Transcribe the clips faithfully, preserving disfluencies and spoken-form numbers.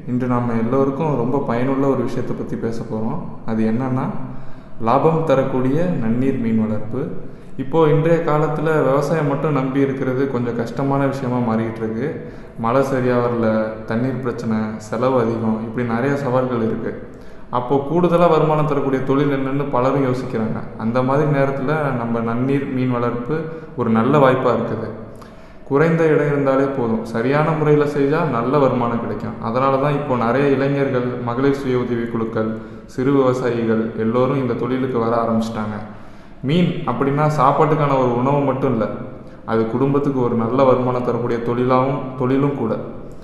இன்று நாம் எல்லோருக்கும் ரொம்ப பயனுள்ள ஒரு விஷயத்தை பற்றி பேச போகிறோம். அது என்னன்னா லாபம் தரக்கூடிய நன்னீர் மீன் வளர்ப்பு. இப்போது இன்றைய காலத்தில் விவசாயம் மட்டும் நம்பி இருக்கிறது கொஞ்சம் கஷ்டமான விஷயமா மாறிக்கிட்டு இருக்கு. மழை சரியாக வரல, தண்ணீர் பிரச்சனை, செலவு அதிகம், இப்படி நிறைய சவால்கள் இருக்குது. அப்போது கூடுதலாக வருமானம் தரக்கூடிய தொழில் என்னென்னு பலரும் யோசிக்கிறாங்க. அந்த மாதிரி நேரத்தில் நம்ம நன்னீர் மீன் வளர்ப்பு ஒரு நல்ல வாய்ப்பாக இருக்குது. குறைந்த இடம் இருந்தாலே போதும், சரியான முறையில் செஞ்சால் நல்ல வருமானம் கிடைக்கும். அதனால தான் இப்போ நிறைய இளைஞர்கள், மகளிர் சுய உதவி குழுக்கள், சிறு விவசாயிகள் எல்லோரும் இந்த தொழிலுக்கு வர ஆரம்பிச்சிட்டாங்க. மீன் அப்படின்னா சாப்பாட்டுக்கான ஒரு உணவு மட்டும் இல்லை, அது குடும்பத்துக்கு ஒரு நல்ல வருமானம் தரக்கூடிய தொழிலாகவும் தொழிலும் கூட.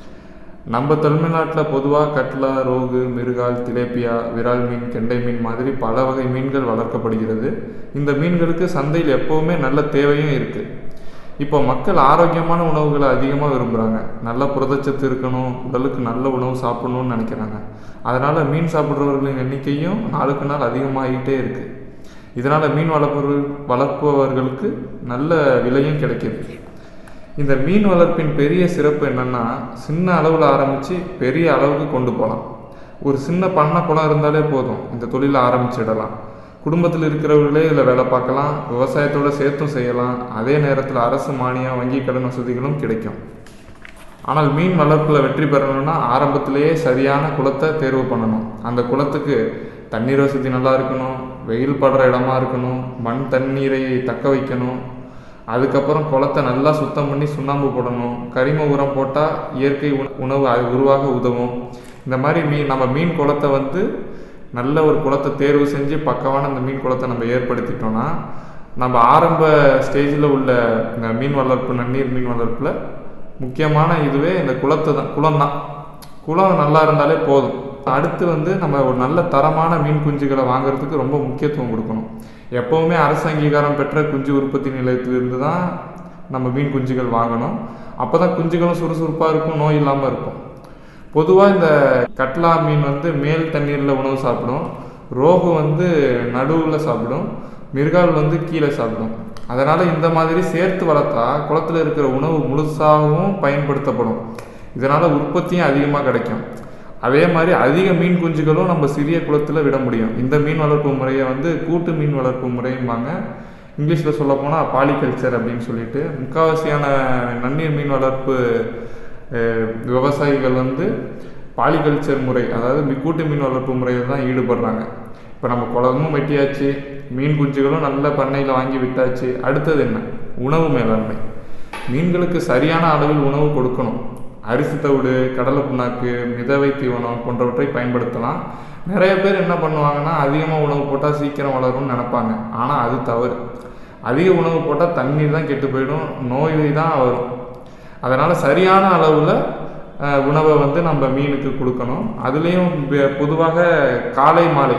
நம்ம தமிழ்நாட்டில் பொதுவாக கட்லா, ரோகு, மிருகால், திலேப்பியா, விரால் மீன், கெண்டை மீன் மாதிரி பல வகை மீன்கள் வளர்க்கப்படுகிறது. இந்த மீன்களுக்கு சந்தையில் எப்போவுமே நல்ல தேவையும் இருக்குது. இப்போ மக்கள் ஆரோக்கியமான உணவுகளை அதிகமாக விரும்புகிறாங்க. நல்ல புரதச்சத்து இருக்கணும், உடலுக்கு நல்ல உணவு சாப்பிடணும்னு நினைக்கிறாங்க. அதனால் மீன் சாப்பிட்றவர்களின் எண்ணிக்கையும் நாளுக்கு நாள் அதிகமாகிட்டே இருக்குது. இதனால் மீன் வளர்ப்பு வளர்ப்பவர்களுக்கு நல்ல விலையும் கிடைக்கிது. இந்த மீன் வளர்ப்பின் பெரிய சிறப்பு என்னென்னா, சின்ன அளவில் ஆரம்பித்து பெரிய அளவுக்கு கொண்டு போகலாம். ஒரு சின்ன பண்ணை குளம் இருந்தாலே போதும், இந்த தொழிலை ஆரம்பிச்சிடலாம். குடும்பத்தில் இருக்கிறவர்களே இதில் வேலை பார்க்கலாம், விவசாயத்தோடு சேர்த்தும் செய்யலாம். அதே நேரத்தில் அரசு மானியம், வங்கி கடன் வசதிகளும் கிடைக்கும். ஆனால் மீன் வளர்ப்பில் வெற்றி பெறணும்னா ஆரம்பத்திலேயே சரியான குளத்தை தேர்வு பண்ணணும். அந்த குளத்துக்கு தண்ணீர் வசதி நல்லா இருக்கணும், வெயில் படுற இடமா இருக்கணும், மண் தண்ணீரை தக்க வைக்கணும். அதுக்கப்புறம் குளத்தை நல்லா சுத்தம் பண்ணி சுண்ணாம்பு போடணும். கரிம உரம் போட்டால் இயற்கை உணவு உருவாக உதவும். இந்த மாதிரி மீன் நம்ம மீன் குளத்தை வந்து நல்ல ஒரு குளத்தை தேர்வு செஞ்சு பக்கமான அந்த மீன் குளத்தை நம்ம ஏற்படுத்திட்டோம்னா, நம்ம ஆரம்ப ஸ்டேஜில் உள்ள இந்த மீன் வளர்ப்பு, நன்னீர் மீன் வளர்ப்பில் முக்கியமான இதுவே இந்த குளத்தை தான். குளம் தான் குளம் நல்லா இருந்தாலே போதும். அடுத்து வந்து நம்ம ஒரு நல்ல தரமான மீன் குஞ்சுகளை வாங்குறதுக்கு ரொம்ப முக்கியத்துவம் கொடுக்கணும். எப்போவுமே அரசு அங்கீகாரம் பெற்ற குஞ்சு உற்பத்தி நிலையத்திலிருந்து தான் நம்ம மீன் குஞ்சுகள் வாங்கணும். அப்போ தான் குஞ்சுகளும் சுறுசுறுப்பாக இருக்கும், நோய் இல்லாமல் இருக்கும். பொதுவாக இந்த கட்லா மீன் வந்து மேல் தண்ணீரில் உணவு சாப்பிடும், ரோகு வந்து நடுவில் சாப்பிடும், மிருகால் வந்து கீழே சாப்பிடும். அதனால் இந்த மாதிரி சேர்த்து வளர்த்தா குளத்தில் இருக்கிற உணவு முழுசாகவும் பயன்படுத்தப்படும். இதனால் உற்பத்தியும் அதிகமாக கிடைக்கும். அதே மாதிரி அதிக மீன் குஞ்சுகளும் நம்ம சிறிய குளத்தில் விட முடியும். இந்த மீன் வளர்ப்பு முறையை வந்து கூட்டு மீன் வளர்ப்பு முறையும்பாங்க. இங்கிலீஷில் சொல்ல போனால் பாலிகல்ச்சர் அப்படின்னு சொல்லிட்டு. முக்கால்வாசியான நன்னீர் மீன் வளர்ப்பு விவசாயிகள் வந்து பாலிகல்ச்சர் முறை, அதாவது கூட்டு மீன் வளர்ப்பு முறையில் தான் ஈடுபடுறாங்க. இப்போ நம்ம குளமும் வெட்டியாச்சு, மீன் குஞ்சுகளும் நல்ல பண்ணையில் வாங்கி விட்டாச்சு. அடுத்தது என்ன? உணவு மேலாண்மை. மீன்களுக்கு சரியான அளவில் உணவு கொடுக்கணும். அரிசி தவிடு, கடலை புண்ணாக்கு, மிதவை தீவனம் போன்றவற்றை பயன்படுத்தலாம். நிறைய பேர் என்ன பண்ணுவாங்கன்னா, அதிகமாக உணவு போட்டால் சீக்கிரம் வளரும்னு நினைப்பாங்க. ஆனால் அது தவறு. அதிக உணவு போட்டால் தண்ணீர் தான் கெட்டு போயிடும், நோய் தான் வரும். அதனால் சரியான அளவில் உணவை வந்து நம்ம மீனுக்கு கொடுக்கணும். அதுலேயும் பொதுவாக காலை மாலை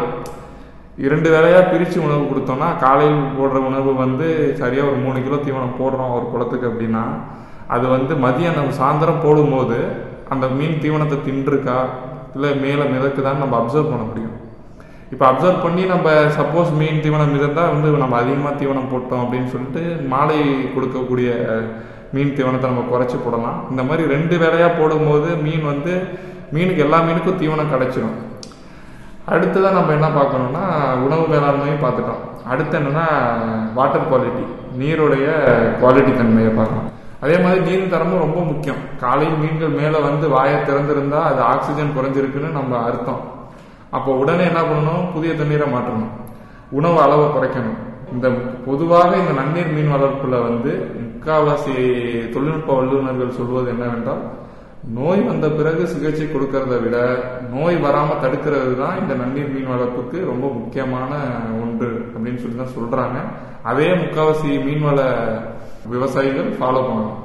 இரண்டு வேளையாக பிரித்து உணவு கொடுத்தோம்னா, காலையில் போடுற உணவு வந்து சரியாக ஒரு மூணு கிலோ தீவனம் போடுறோம் ஒரு குளத்துக்கு அப்படின்னா, அது வந்து மதியம் நம்ம சாயந்தரம் போடும்போது அந்த மீன் தீவனத்தை தின்றுருக்கா இல்லை மேலே மிதக்குதான்னு நம்ம அப்சர்வ் பண்ண முடியும். இப்போ அப்சர்வ் பண்ணி நம்ம சப்போஸ் மீன் தீவனம் மிதந்தால் வந்து நம்ம அதிகமாக தீவனம் போட்டோம் அப்படின்னு சொல்லிட்டு மாலை கொடுக்கக்கூடிய மீன் தீவனத்தை நம்ம குறைச்சி போடலாம். இந்த மாதிரி ரெண்டு வேளையாக போடும்போது மீன் வந்து மீனுக்கு எல்லா மீனுக்கும் தீவனம் கிடைச்சிடும். அடுத்ததான் நம்ம என்ன பார்க்கணுன்னா, உணவு மேலாண்மையும் பார்த்துட்டோம். அடுத்து என்னென்னா வாட்டர் குவாலிட்டி, நீருடைய குவாலிட்டி தன்மையை பார்க்கலாம். அதே மாதிரி நீர் தரமும் ரொம்ப முக்கியம். காலையில் மீன்கள் மேலே வந்து வாயை திறந்திருந்தால் அது ஆக்சிஜன் குறைஞ்சிருக்குன்னு நம்ம அர்த்தம். அப்போ உடனே என்ன பண்ணணும்? புதிய தண்ணீரை மாற்றணும், உணவு அளவை குறைக்கணும். இந்த பொதுவாக இந்த நன்னீர் மீன் வளர்ப்புல வந்து முக்கால்வாசி தொழில்நுட்ப வல்லுநர்கள் சொல்வது என்னவென்றால், நோய் வந்த பிறகு சிகிச்சை கொடுக்கறத விட நோய் வராமல் தடுக்கிறது தான் இந்த நன்னீர் மீன் வளர்ப்புக்கு ரொம்ப முக்கியமான ஒன்று அப்படின்னு சொல்லி தான் சொல்றாங்க. அதே முக்கால்வாசி மீன்வள விவசாயிகள் ஃபாலோ பண்ணணும்.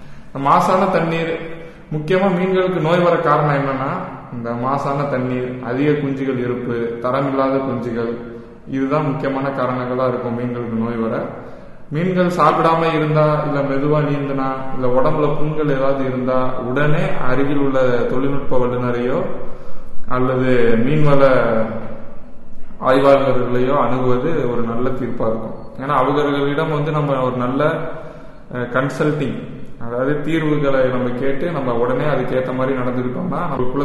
மாசான தண்ணீர், முக்கியமாக மீன்களுக்கு நோய் வர காரணம் என்னன்னா, இந்த மாசான தண்ணீர், அதிக குஞ்சுகள் இருப்பு, தரமில்லாத குஞ்சுகள், இதுதான் முக்கியமான காரணங்களாக இருக்கும் மீன்களுக்கு நோய் வர. மீன்கள் சாப்பிடாம இருந்தா, இல்லை மெதுவா நீந்தினா, இல்லை உடம்புல புண்கள் ஏதாவது இருந்தா உடனே அருகில் உள்ள தொழில்நுட்ப வல்லுநரையோ அல்லது மீன்வள ஆய்வாளர்களையோ அணுகுவது ஒரு நல்ல தீர்ப்பா இருக்கும். ஏன்னா அவர்களிடம் வந்து நம்ம ஒரு நல்ல கன்சல்டிங், அதாவது தீர்வுகளை நம்ம கேட்டு நம்ம உடனே அதுக்கேற்ற மாதிரி நடந்துக்கிட்டோம்னா நம்ம